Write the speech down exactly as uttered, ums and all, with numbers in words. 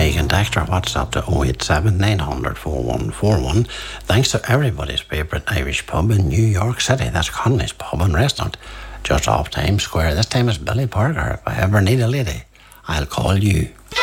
you can text or WhatsApp to oh eight seven, nine hundred, four one four one. Thanks to everybody's favourite Irish pub in New York City. That's Connolly's Pub and Restaurant, just off Times Square. This time it's Billy Parker. If I ever need a lady, I'll call you.